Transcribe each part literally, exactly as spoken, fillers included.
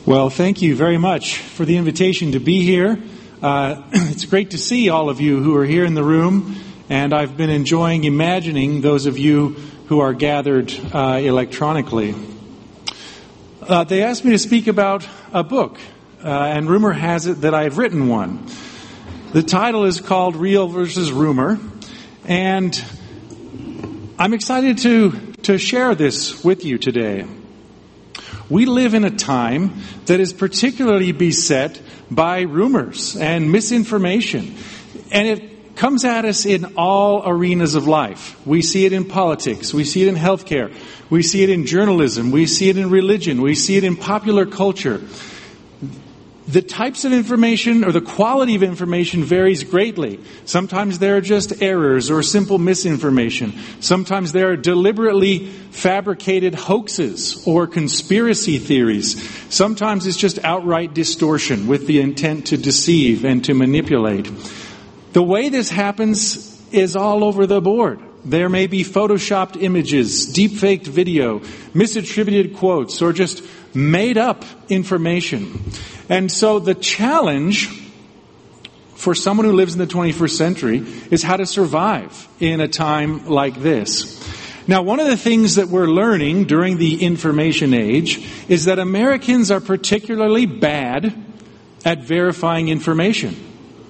Well, thank you very much for the invitation to be here. Uh, it's great to see all of you who are here in the room, and I've been enjoying imagining those of you who are gathered uh, electronically. Uh, they asked me to speak about a book, uh, and rumor has it that I've written one. The title is called Real versus Rumor, and I'm excited to, to share this with you today. We live in a time that is particularly beset by rumors and misinformation. And it comes at us in all arenas of life. We see it in politics. We see it in healthcare. We see it in journalism. We see it in religion. We see it in popular culture. The types of information or the quality of information varies greatly. Sometimes there are just errors or simple misinformation. Sometimes there are deliberately fabricated hoaxes or conspiracy theories. Sometimes it's just outright distortion with the intent to deceive and to manipulate. The way this happens is all over the board. There may be photoshopped images, deep-faked video, misattributed quotes, or just made-up information. And so the challenge for someone who lives in the twenty-first century is how to survive in a time like this. Now, one of the things that we're learning during the information age is that Americans are particularly bad at verifying information.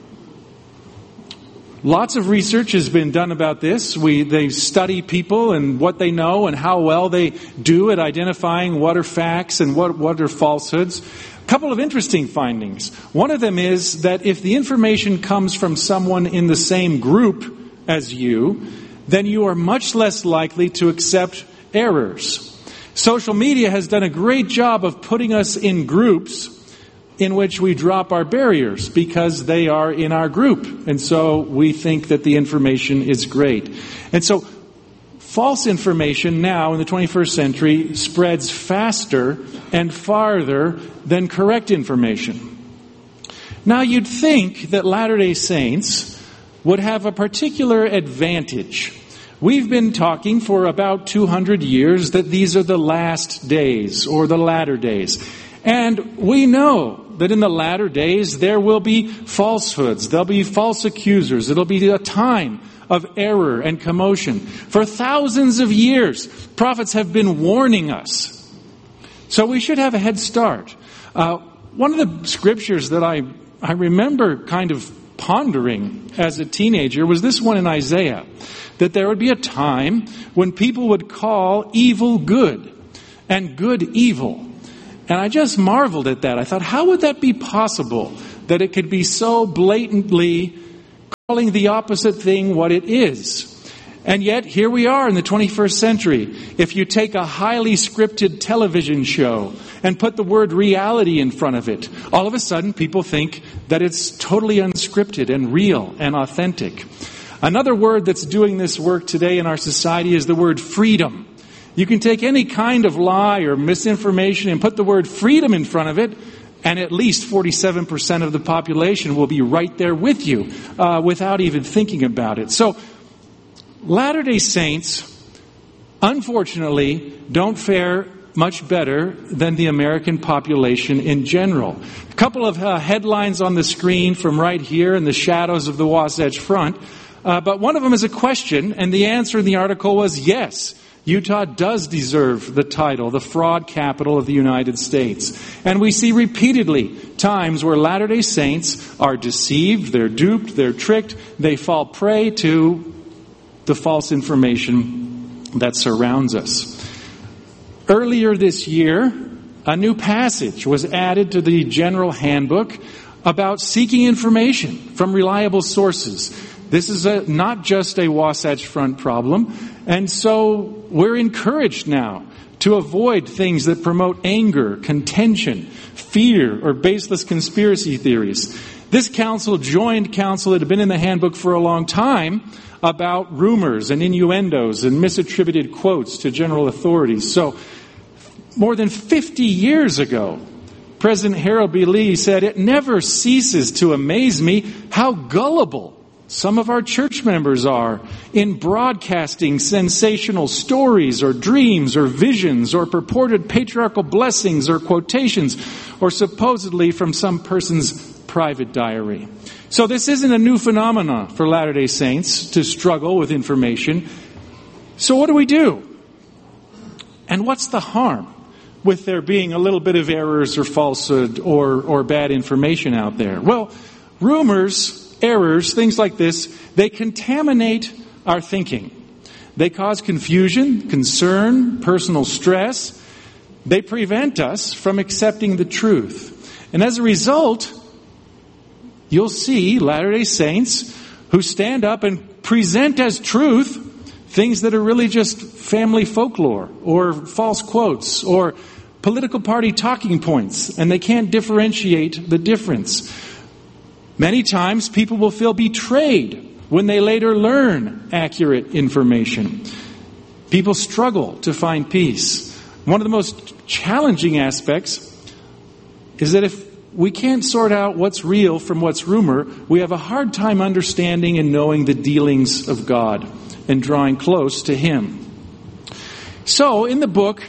Lots of research has been done about this. We, they study people and what they know and how well they do at identifying what are facts and what, what are falsehoods. A couple of interesting findings. One of them is that if the information comes from someone in the same group as you, then you are much less likely to accept errors. Social media has done a great job of putting us in groups in which we drop our barriers because they are in our group. And so we think that the information is great. And so false information now in the twenty-first century spreads faster and farther than correct information. Now you'd think that Latter-day Saints would have a particular advantage. We've been talking for about two hundred years that these are the last days or the latter days. And we know that in the latter days there will be falsehoods, there'll be false accusers, it'll be a time of error and commotion. For thousands of years, prophets have been warning us. So we should have a head start. Uh, one of the scriptures that I, I remember kind of pondering as a teenager was this one in Isaiah, that there would be a time when people would call evil good and good evil. And I just marveled at that. I thought, how would that be possible that it could be so blatantly calling the opposite thing what it is? And yet, here we are in the twenty-first century. If you take a highly scripted television show and put the word reality in front of it, all of a sudden people think that it's totally unscripted and real and authentic. Another word that's doing this work today in our society is the word freedom. You can take any kind of lie or misinformation and put the word freedom in front of it, and at least forty-seven percent of the population will be right there with you uh, without even thinking about it. So, Latter-day Saints, unfortunately, don't fare much better than the American population in general. A couple of uh, headlines on the screen from right here in the shadows of the Wasatch Front, uh, but one of them is a question, and the answer in the article was yes. Utah does deserve the title, the fraud capital of the United States. And we see repeatedly times where Latter-day Saints are deceived, they're duped, they're tricked, they fall prey to the false information that surrounds us. Earlier this year, a new passage was added to the General Handbook about seeking information from reliable sources. This is a, not just a Wasatch Front problem. And so we're encouraged now to avoid things that promote anger, contention, fear, or baseless conspiracy theories. This council joined counsel that had been in the handbook for a long time about rumors and innuendos and misattributed quotes to general authorities. So more than fifty years ago, President Harold B. Lee said, "It never ceases to amaze me how gullible Some of our church members are in broadcasting sensational stories or dreams or visions or purported patriarchal blessings or quotations or supposedly from some person's private diary. So this isn't a new phenomenon for Latter-day Saints to struggle with information. So what do we do? And what's the harm with there being a little bit of errors or falsehood or, or bad information out there? Well, rumors, errors, things like this, they contaminate our thinking. They cause confusion, concern, personal stress. They prevent us from accepting the truth. And as a result, you'll see Latter-day Saints who stand up and present as truth things that are really just family folklore or false quotes or political party talking points, and they can't differentiate the difference. Many times people will feel betrayed when they later learn accurate information. People struggle to find peace. One of the most challenging aspects is that if we can't sort out what's real from what's rumor, we have a hard time understanding and knowing the dealings of God and drawing close to Him. So in the book,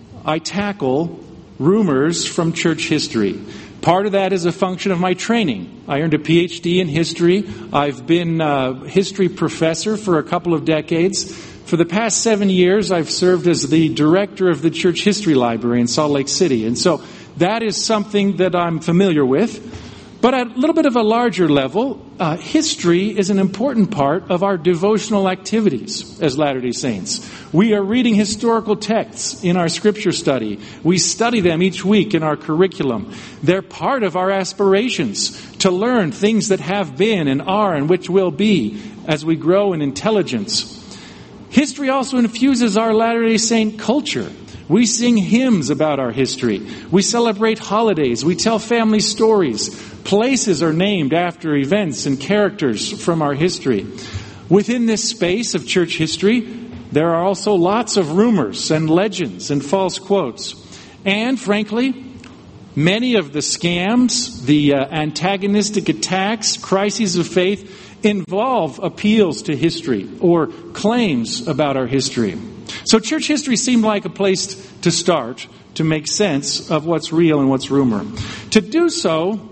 I tackle rumors from church history. Part of that is a function of my training. I earned a P H D in history. I've been a history professor for a couple of decades. For the past seven years, I've served as the director of the Church History Library in Salt Lake City. And so that is something that I'm familiar with. But at a little bit of a larger level, uh, history is an important part of our devotional activities as Latter-day Saints. We are reading historical texts in our scripture study. We study them each week in our curriculum. They're part of our aspirations to learn things that have been and are and which will be as we grow in intelligence. History also infuses our Latter-day Saint culture. We sing hymns about our history. We celebrate holidays. We tell family stories. Places are named after events and characters from our history. Within this space of church history, there are also lots of rumors and legends and false quotes. And frankly, many of the scams, the uh, antagonistic attacks, crises of faith involve appeals to history or claims about our history. So church history seemed like a place to start to make sense of what's real and what's rumor. To do so,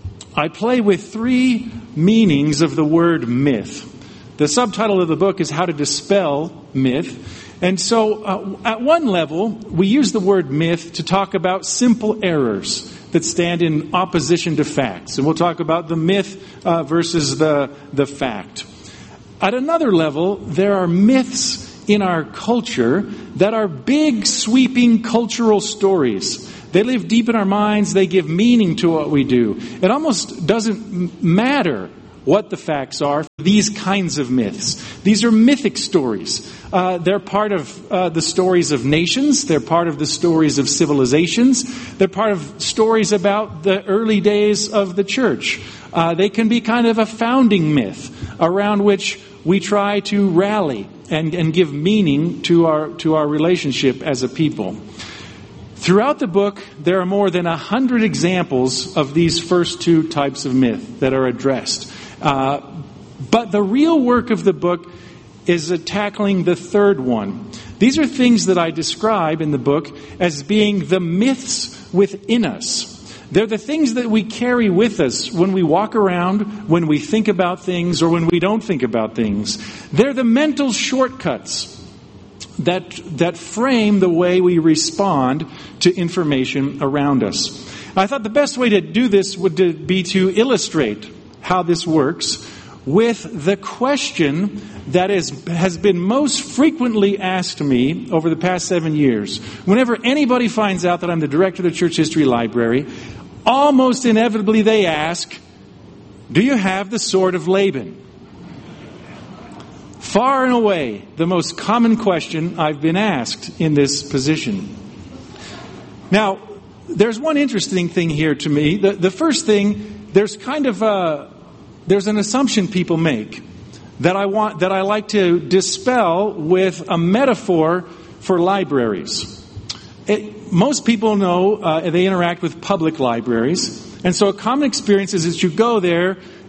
I play with three meanings of the word myth. The subtitle of the book is How to Dispel Myth. And so uh, at one level, we use the word myth to talk about simple errors that stand in opposition to facts. And we'll talk about the myth uh, versus the, the fact. At another level, there are myths in our culture that are big, sweeping cultural stories. They live deep in our minds. They give meaning to what we do. It almost doesn't matter what the facts are. These kinds of myths. These are mythic stories. Uh, they're part of uh, the stories of nations. They're part of the stories of civilizations. They're part of stories about the early days of the church. Uh, they can be kind of a founding myth around which we try to rally and, and give meaning to our to our relationship as a people. Throughout the book, there are more than a hundred examples of these first two types of myth that are addressed. Uh, but the real work of the book is uh, tackling the third one. These are things that I describe in the book as being the myths within us. They're the things that we carry with us when we walk around, when we think about things, or when we don't think about things. They're the mental shortcuts that that frame the way we respond to information around us. I thought the best way to do this would be to illustrate how this works with the question that is, has been most frequently asked me over the past seven years. Whenever anybody finds out that I'm the director of the Church History Library, almost inevitably they ask, do you have the sword of Laban? Far and away, the most common question I've been asked in this position. Now, there's one interesting thing here to me. The, the first thing, there's kind of a, there's an assumption people make that I want, that I like to dispel with a metaphor for libraries. It, most people know uh, they interact with public libraries. And so a common experience is that you go there,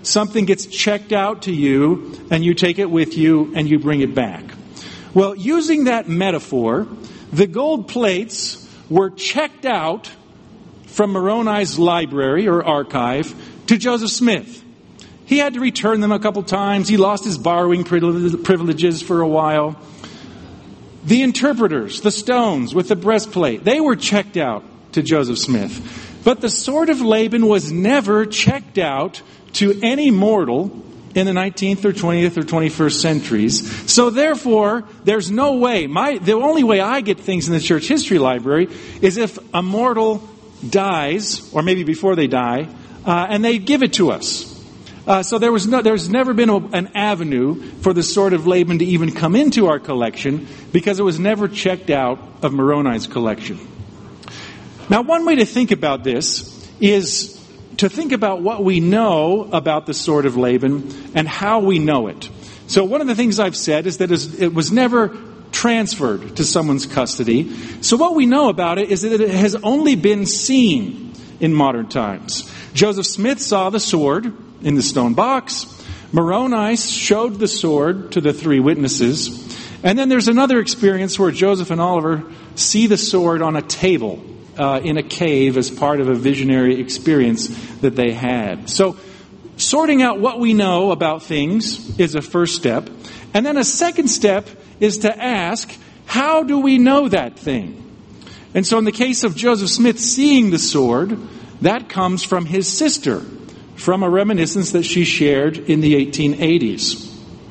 something gets checked out to you and you take it with you and you bring it back. Well, using that metaphor, the gold plates were checked out from Moroni's library or archive to Joseph Smith. He had to return them a couple times. He lost his borrowing privileges for a while. The interpreters, the stones with the breastplate, they were checked out to Joseph Smith. But the sword of Laban was never checked out to any mortal in the nineteenth or twentieth or twenty-first centuries. So therefore, there's no way. My, the only way I get things in the church history library is if a mortal dies, or maybe before they die, uh, and they give it to us. Uh, so there was no, there's never been a, an avenue for the sword of Laban to even come into our collection because it was never checked out of Moroni's collection. Now, one way to think about this is to think about what we know about the sword of Laban and how we know it. So one of the things I've said is that it was never transferred to someone's custody. So what we know about it is that it has only been seen in modern times. Joseph Smith saw the sword in the stone box. Moroni showed the sword to the three witnesses. And then there's another experience where Joseph and Oliver see the sword on a table uh, in a cave as part of a visionary experience that they had. So sorting out what we know about things is a first step. And then a second step is to ask, how do we know that thing? And so in the case of Joseph Smith seeing the sword, that comes from his sister, from a reminiscence that she shared in the eighteen eighties.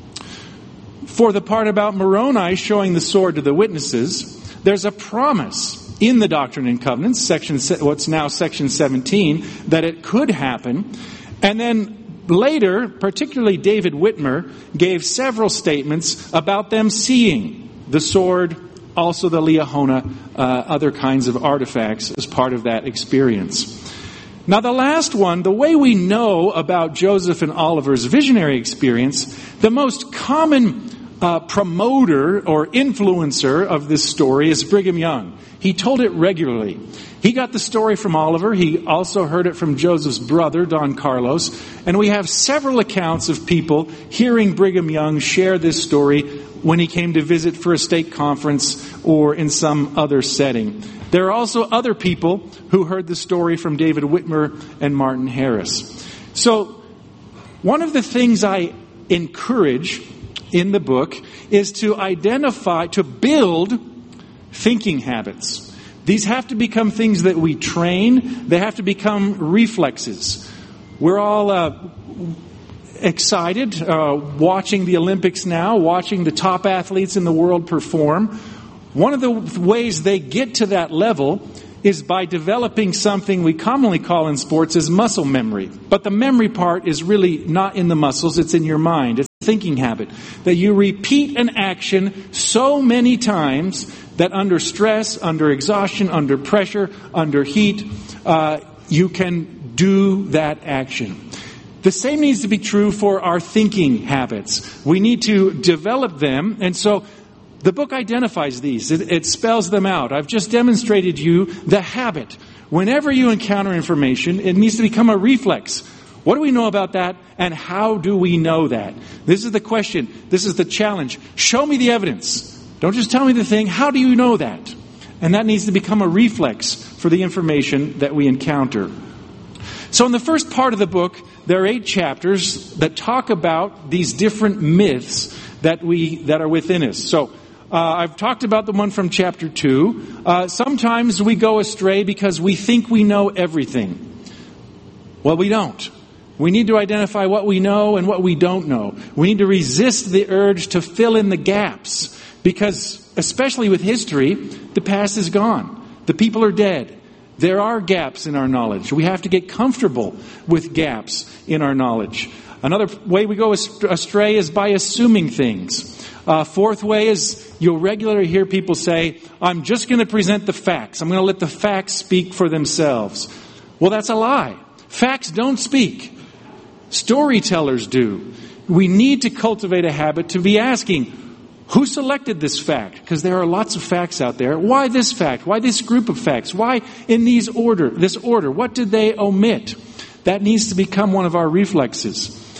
For the part about Moroni showing the sword to the witnesses, there's a promise in the Doctrine and Covenants, section what's now section seventeen, that it could happen. And then later, particularly David Whitmer, gave several statements about them seeing the sword, also the Liahona, uh, other kinds of artifacts as part of that experience. Now the last one, the way we know about Joseph and Oliver's visionary experience, the most common uh, promoter or influencer of this story is Brigham Young. He told it regularly. He got the story from Oliver. He also heard it from Joseph's brother, Don Carlos. And we have several accounts of people hearing Brigham Young share this story when he came to visit for a stake conference or in some other setting. There are also other people who heard the story from David Whitmer and Martin Harris. So one of the things I encourage in the book is to identify, to build thinking habits. These have to become things that we train. They have to become reflexes. We're all uh, excited uh, watching the Olympics now, watching the top athletes in the world perform. One of the ways they get to that level is by developing something we commonly call in sports as muscle memory. But the memory part is really not in the muscles, it's in your mind. It's a thinking habit. That you repeat an action so many times that under stress, under exhaustion, under pressure, under heat, uh, you can do that action. The same needs to be true for our thinking habits. We need to develop them, and so the book identifies these. It, it spells them out. I've just demonstrated you the habit. Whenever you encounter information, it needs to become a reflex. What do we know about that, and how do we know that? This is the question. This is the challenge. Show me the evidence. Don't just tell me the thing. How do you know that? And that needs to become a reflex for the information that we encounter. So in the first part of the book, there are eight chapters that talk about these different myths that we that are within us. So Uh, I've talked about the one from chapter two. Uh, sometimes we go astray because we think we know everything. Well, we don't. We need to identify what we know and what we don't know. We need to resist the urge to fill in the gaps because, especially with history, the past is gone. The people are dead. There are gaps in our knowledge. We have to get comfortable with gaps in our knowledge. Another way we go astray is by assuming things. Uh, fourth way is you'll regularly hear people say, I'm just going to present the facts. I'm going to let the facts speak for themselves. Well, that's a lie. Facts don't speak. Storytellers do. We need to cultivate a habit to be asking, who selected this fact? Because there are lots of facts out there. Why this fact? Why this group of facts? Why in these order, this order? What did they omit? That needs to become one of our reflexes.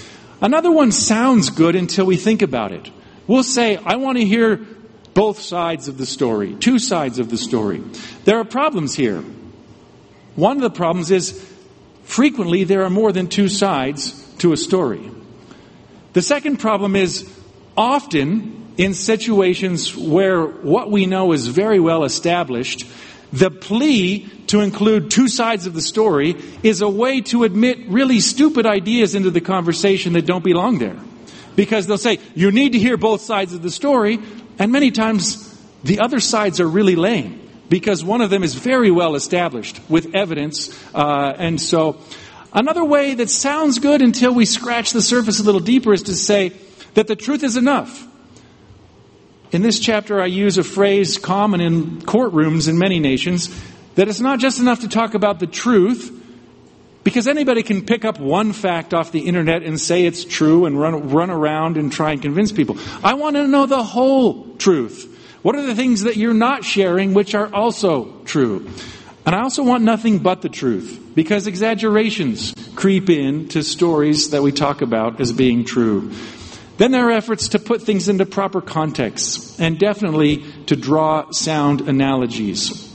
Another one sounds good until we think about it. We'll say, I want to hear both sides of the story, two sides of the story. There are problems here. One of the problems is frequently there are more than two sides to a story. The second problem is often in situations where what we know is very well established, the plea to include two sides of the story is a way to admit really stupid ideas into the conversation that don't belong there. Because they'll say, you need to hear both sides of the story, and many times the other sides are really lame. Because one of them is very well established with evidence. Uh, and so another way that sounds good until we scratch the surface a little deeper is to say that the truth is enough. In this chapter, I use a phrase common in courtrooms in many nations, that it's not just enough to talk about the truth, because anybody can pick up one fact off the internet and say it's true and run, run around and try and convince people. I want to know the whole truth. What are the things that you're not sharing which are also true? And I also want nothing but the truth, because exaggerations creep in to stories that we talk about as being true. Then there are efforts to put things into proper context, and definitely to draw sound analogies.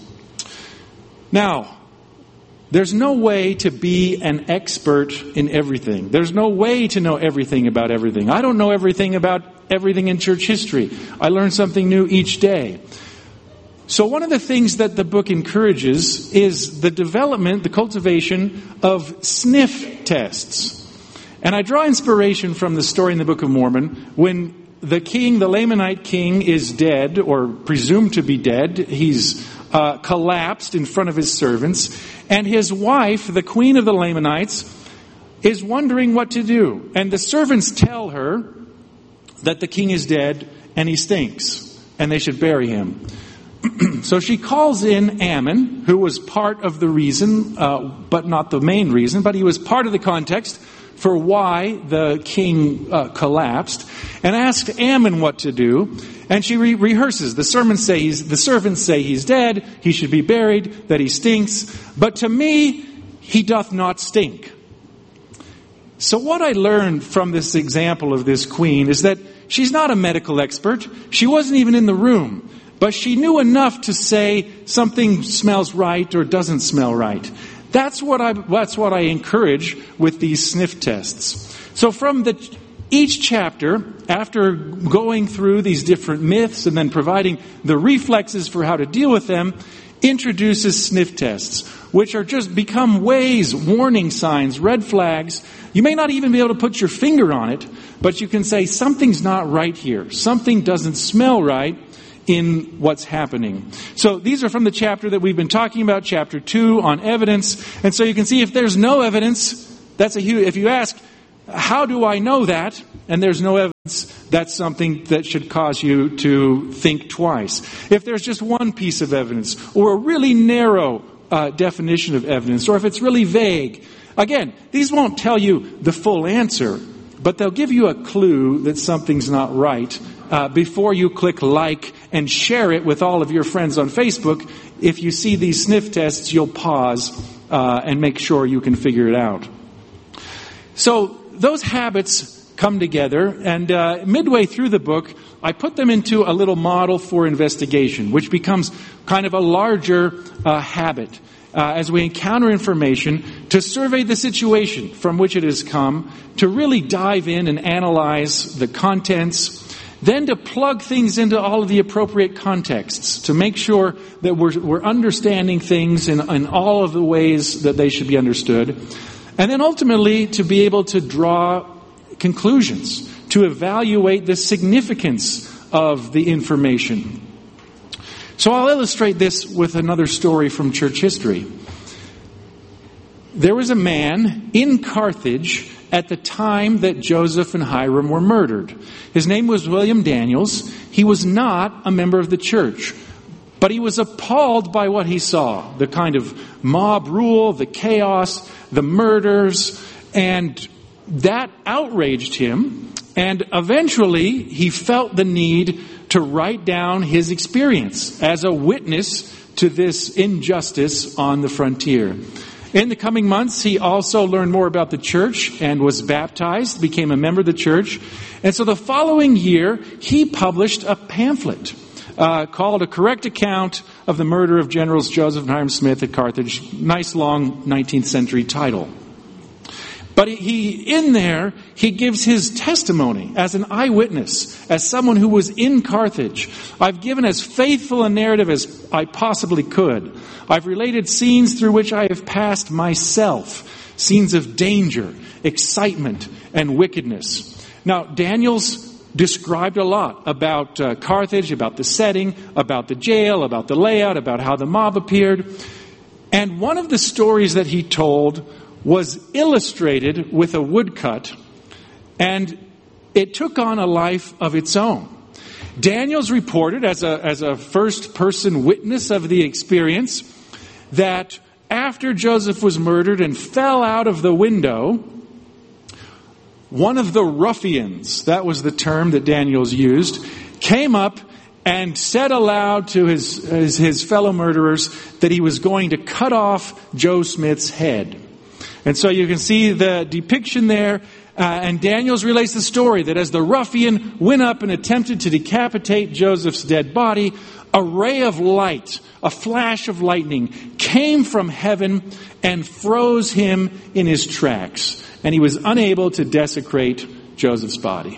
Now, there's no way to be an expert in everything. There's no way to know everything about everything. I don't know everything about everything in church history. I learn something new each day. So one of the things that the book encourages is the development, the cultivation of sniff tests. And I draw inspiration from the story in the Book of Mormon when the king, the Lamanite king, is dead, or presumed to be dead. He's uh, collapsed in front of his servants. And his wife, the queen of the Lamanites, is wondering what to do. And the servants tell her that the king is dead and he stinks, and they should bury him. So she calls in Ammon, who was part of the reason, uh, but not the main reason, but he was part of the context for why the king uh, collapsed, and asked Ammon what to do. And she re- rehearses. The sermons say he's, the servants say he's dead, he should be buried, that he stinks. But to me, he doth not stink. So what I learned from this example of this queen is that she's not a medical expert. She wasn't even in the room. But she knew enough to say something smells right or doesn't smell right. That's what I, that's what I encourage with these sniff tests. So from the, each chapter, after going through these different myths and then providing the reflexes for how to deal with them, introduces sniff tests, which are just become ways, warning signs, red flags. You may not even be able to put your finger on it, but you can say something's not right here. Something doesn't smell right in what's happening. So these are from the chapter that we've been talking about, chapter two, on evidence. And so you can see if there's no evidence, that's a huge, if you ask, how do I know that? And there's no evidence, that's something that should cause you to think twice. If there's just one piece of evidence, or a really narrow uh, definition of evidence, or if it's really vague, again, these won't tell you the full answer, but they'll give you a clue that something's not right uh, before you click like and share it with all of your friends on Facebook. If you see these sniff tests, you'll pause uh, and make sure you can figure it out. So those habits come together, and uh, midway through the book, I put them into a little model for investigation, which becomes kind of a larger uh, habit uh, as we encounter information to survey the situation from which it has come, to really dive in and analyze the contents, then to plug things into all of the appropriate contexts, to make sure that we're, we're understanding things in, in all of the ways that they should be understood. And then ultimately to be able to draw conclusions, to evaluate the significance of the information. So I'll illustrate this with another story from church history. There was a man in Carthage at the time that Joseph and Hiram were murdered. His name was William Daniels. He was not a member of the church, but he was appalled by what he saw, the kind of mob rule, the chaos, the murders, and that outraged him. And eventually he felt the need to write down his experience as a witness to this injustice on the frontier. In the coming months, he also learned more about the church and was baptized, became a member of the church. And so the following year, he published a pamphlet uh, called A Correct Account of the Murder of Generals Joseph and Hiram Smith at Carthage. Nice long nineteenth century title. But he, in there, he gives his testimony as an eyewitness, as someone who was in Carthage. I've given as faithful a narrative as I possibly could. I've related scenes through which I have passed myself, scenes of danger, excitement, and wickedness. Now, Daniel's described a lot about uh, Carthage, about the setting, about the jail, about the layout, about how the mob appeared. And one of the stories that he told was illustrated with a woodcut, and it took on a life of its own. Daniel's reported as a, as a first-person witness of the experience that after Joseph was murdered and fell out of the window, one of the ruffians, that was the term that Daniel's used, came up and said aloud to his, his, his fellow murderers that he was going to cut off Joe Smith's head. And so you can see the depiction there, uh, and Daniels relates the story that as the ruffian went up and attempted to decapitate Joseph's dead body, a ray of light, a flash of lightning, came from heaven and froze him in his tracks, and he was unable to desecrate Joseph's body.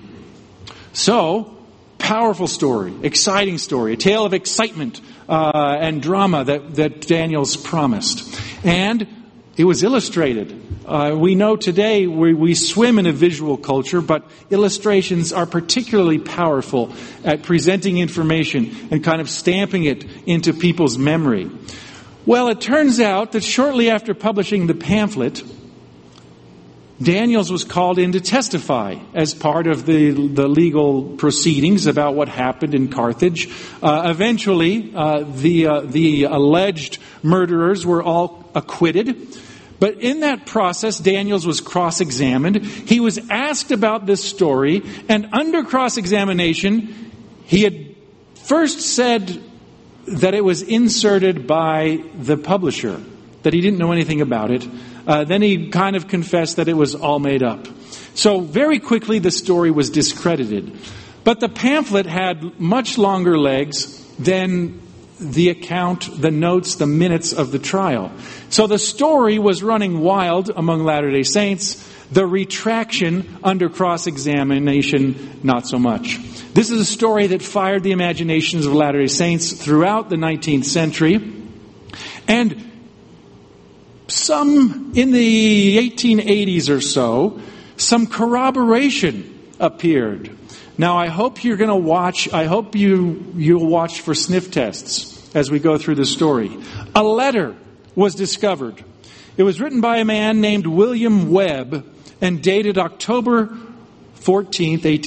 So, powerful story, exciting story, a tale of excitement uh, and drama that, that Daniel's promised. And it was illustrated. Uh, we know today we, we swim in a visual culture, but illustrations are particularly powerful at presenting information and kind of stamping it into people's memory. Well, it turns out that shortly after publishing the pamphlet, Daniels was called in to testify as part of the, the legal proceedings about what happened in Carthage. Uh, eventually, uh, the, uh, the alleged murderers were all acquitted. But in that process, Daniels was cross-examined. He was asked about this story, and under cross-examination, he had first said that it was inserted by the publisher, that he didn't know anything about it. Uh, then he kind of confessed that it was all made up. So very quickly, the story was discredited. But the pamphlet had much longer legs than the account, the notes, the minutes of the trial. So the story was running wild among Latter-day Saints. The retraction under cross-examination, not so much. This is a story that fired the imaginations of Latter-day Saints throughout the nineteenth century. And some, in the eighteen eighties or so, some corroboration appeared. Now, I hope you're going to watch, I hope you, you'll watch for sniff tests as we go through the story. A letter was discovered. It was written by a man named William Webb and dated October fourteenth, eighteen